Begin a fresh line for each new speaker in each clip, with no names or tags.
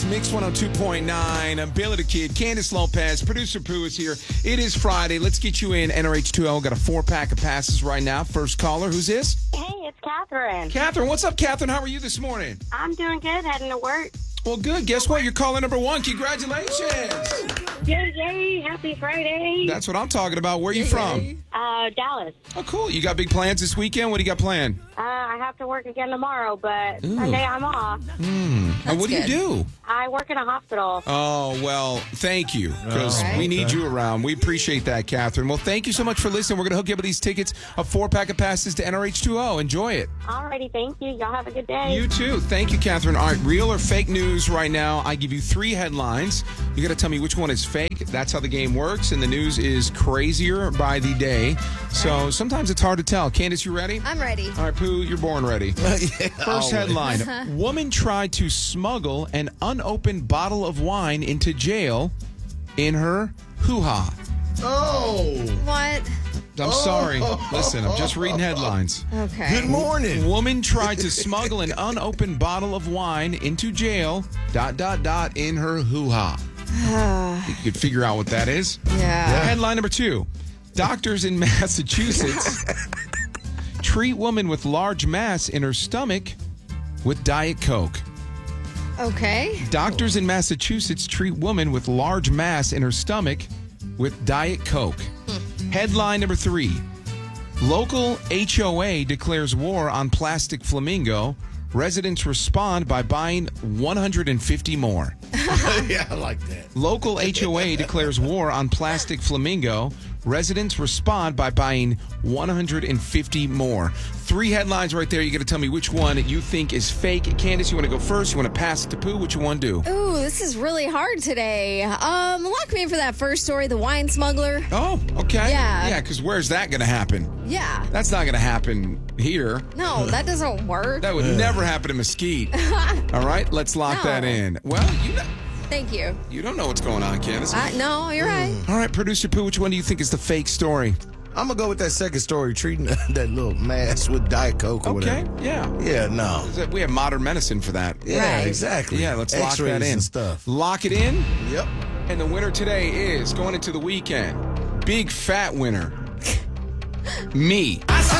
It's Mix 102.9. I'm Billy the Kid. Candace Lopez. Producer Pooh is here. It is Friday. Let's get you in. NRH2L got a 4-pack of passes right now. First caller. Who's this?
Hey, it's Catherine.
Catherine. What's up, Catherine? How are you this morning?
I'm doing good, heading to work.
Well, good. Guess what? You're caller number 1. Congratulations.
Yay, happy Friday.
That's what I'm talking about. Where are you from?
Dallas.
Oh, cool. You got big plans this weekend? What do you got planned?
I have to work again tomorrow, but Sunday I'm off.
And what do you do?
I work in a hospital.
Oh, well, thank you, because we need you around. We appreciate that, Catherine. Well, thank you so much for listening. We're going to hook you up with these tickets, a 4-pack of passes to NRH2O. Enjoy it.
Alrighty, thank you. Y'all have a good day.
You too. Thank you, Catherine. All right, real or fake news right now. I give you 3 headlines. You got to tell me which one is fake. That's how the game works, and the news is crazier by the day. So sometimes it's hard to tell. Candace, you ready?
I'm ready.
All right, Pooh, you're born ready. First headline. Woman tried to smuggle an unopened bottle of wine into jail in her hoo-ha.
Oh.
What?
I'm sorry. Listen, I'm just reading headlines.
Okay.
Good morning.
Woman tried to smuggle an unopened bottle of wine into jail, ... in her hoo-ha. You could figure out what that is.
Yeah.
Headline number 2. Doctors in Massachusetts treat woman with large mass in her stomach with Diet Coke.
Okay.
Doctors in Massachusetts treat woman with large mass in her stomach with Diet Coke. Headline number 3. Local HOA declares war on plastic flamingo. Residents respond by buying 150 more.
Yeah, I like that.
Local HOA declares war on plastic flamingo. Residents respond by buying 150 more. 3 headlines right there. You got to tell me which one you think is fake. Candace, you want to go first? You want to pass it to Pooh? What you want to do?
Ooh, this is really hard today. Lock me in for that first story, the wine smuggler.
Oh, okay.
Yeah.
Yeah, because where's that going to happen?
Yeah.
That's not going to happen here.
No, that doesn't work.
That would never happen in Mesquite. All right, let's lock that in. Well,
Thank you.
you don't know what's going on, Candace.
No, you're right.
All right, Producer Pooh, which one do you think is the fake story?
I'm going to go with that second story, treating that little mass with Diet Coke or
Okay,
whatever.
yeah.
Yeah, no.
We have modern medicine for that.
Yeah,
Right.
exactly.
Yeah, let's lock
X-rays
that in.
and stuff.
Lock it in.
Yep.
And the winner today is going into the weekend. Big fat winner. Me.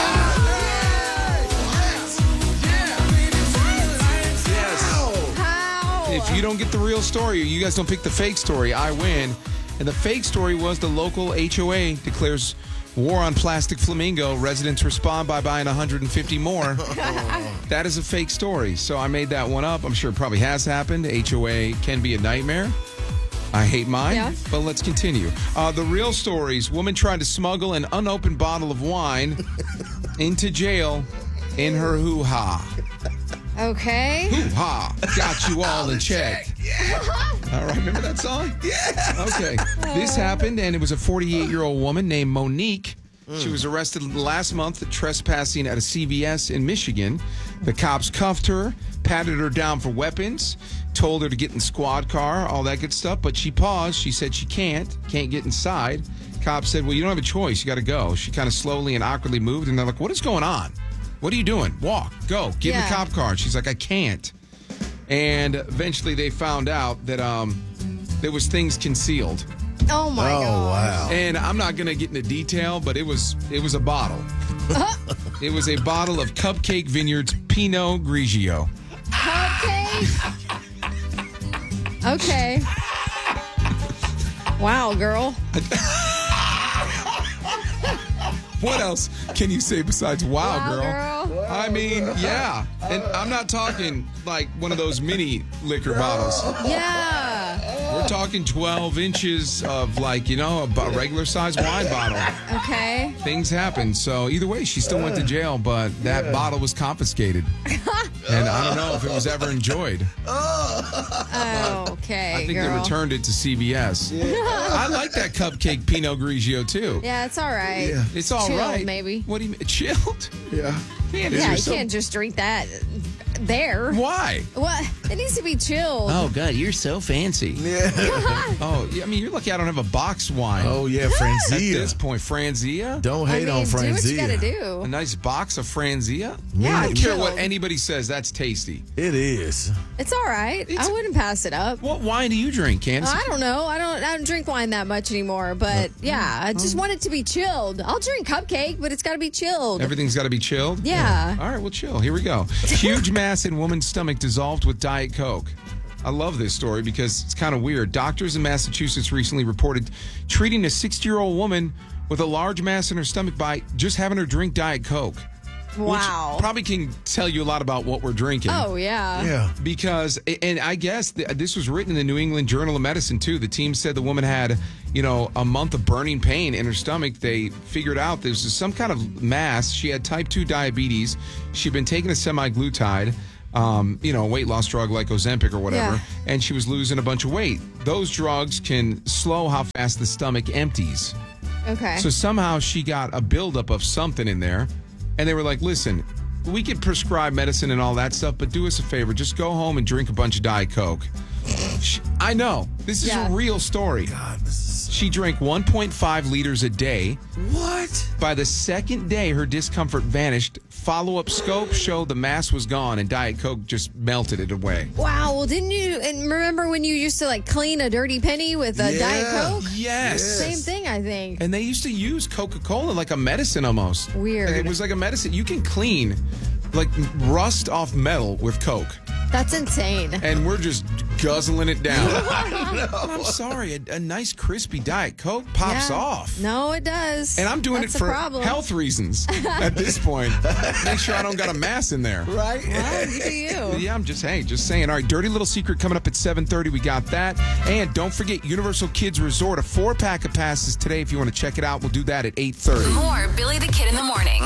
How?
If you don't get the real story, or you guys don't pick the fake story, I win. And the fake story was the local HOA declares war on plastic flamingo. Residents respond by buying 150 more. That is a fake story. So I made that one up. I'm sure it probably has happened. HOA can be a nightmare. I hate mine,
Yeah.
but let's continue. The real stories. Woman tried to smuggle an unopened bottle of wine into jail in her hoo-ha.
Okay.
Hoo-ha. Got you all in check. All right, remember that song? Yeah. Okay. This happened, and it was a 48-year-old woman named Monique. She was arrested last month trespassing at a CVS in Michigan. The cops cuffed her, patted her down for weapons, told her to get in the squad car, all that good stuff. But she paused. She said she can't get inside. Cops said, well, you don't have a choice. You got to go. She kind of slowly and awkwardly moved, and they're like, what is going on? What are you doing? Walk. Go. Get in the cop car. She's like, I can't. And eventually they found out that there was things concealed.
Oh, my God.
Wow.
And I'm not going to get into detail, but it was a bottle. It was a bottle of Cupcake Vineyards Pinot Grigio.
Cupcake? Okay. Wow, girl.
What else can you say besides wow, girl?
girl.
I mean, yeah. And I'm not talking like one of those mini liquor bottles.
Yeah.
We're talking 12 inches of a regular size wine bottle.
Okay.
Things happen. So either way, she still went to jail, but that bottle was confiscated. And I don't know if it was ever enjoyed.
Okay,
I think
girl.
they returned it to CVS. I like that Cupcake Pinot Grigio, too.
Yeah, it's all right.
Yeah.
It's all
Chilled,
right.
maybe.
What do you mean? Chilled?
Yeah.
Candace,
Yeah,
you're
you
so-
can't just drink that. not there.
Why?
What? It needs to be chilled.
Oh, God, you're so fancy.
Yeah.
Oh, yeah, I mean, you're lucky I don't have a box wine.
Oh, yeah,
At
Franzia.
this point, Franzia?
Don't hate on
do what you
Franzia.
gotta
A
do.
nice box of Franzia?
Yeah,
I don't care
chilled.
what anybody says. That's tasty.
It is.
It's all right. I wouldn't pass it up.
What wine do you drink, Candace?
I don't know. I don't drink wine that much anymore. But yeah, I just want it to be chilled. I'll drink cupcake, but it's got to be chilled.
Everything's got to be chilled?
Yeah.
All right, well, chill. Here we go. Huge mass in woman's stomach dissolved with Diet Coke. I love this story because it's kind of weird. Doctors in Massachusetts recently reported treating a 60-year-old woman with a large mass in her stomach by just having her drink Diet Coke.
Wow.
Which probably can tell you a lot about what we're drinking.
Oh, yeah.
Yeah.
Because, and I guess this was written in the New England Journal of Medicine, too. The team said the woman had, a month of burning pain in her stomach. They figured out this was some kind of mass. She had type 2 diabetes. She'd been taking a semaglutide, weight loss drug like Ozempic or whatever,
Yeah.
and she was losing a bunch of weight. Those drugs can slow how fast the stomach empties.
Okay.
So somehow she got a buildup of something in there. And they were like, listen, we can prescribe medicine and all that stuff, but do us a favor. Just go home and drink a bunch of Diet Coke. I know. This is
Yeah.
a real story.
God, this is...
She drank 1.5 liters a day.
What?
By the second day, her discomfort vanished. Follow-up scope showed the mass was gone, and Diet Coke just melted it away.
Wow. Well, didn't you and remember when you used to clean a dirty penny with a Diet Coke?
Yes.
Same thing, I think.
And they used to use Coca-Cola like a medicine almost.
Weird.
Like it was like a medicine. You can clean like rust off metal with Coke.
That's insane.
And we're just guzzling it down. I'm sorry. A nice crispy Diet Coke pops
Yeah.
off.
No, it does.
And I'm doing
That's
it
the
for
problem.
health reasons at this point. Make sure I don't got a mass in there.
Right?
Well, you do you.
Yeah, I'm just saying. All right, Dirty Little Secret coming up at 7:30. We got that. And don't forget Universal Kids Resort, a 4-pack of passes today. If you want to check it out, we'll do that at 8:30.
More Billy the Kid in the Morning.